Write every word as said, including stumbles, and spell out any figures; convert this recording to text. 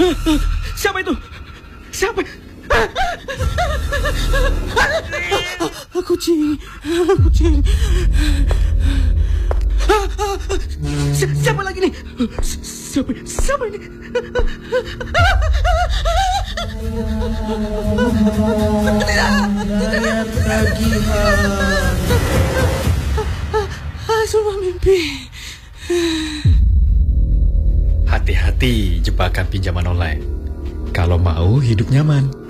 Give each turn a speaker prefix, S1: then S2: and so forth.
S1: Siapa itu? Siapa? Kucing, kucing. Si- siapa lagi ni? Siapa? Siapa ini?
S2: Tagihan.
S1: Semua mimpi.
S3: Hati-hati jebakan pinjaman online. Kalau mau hidup nyaman,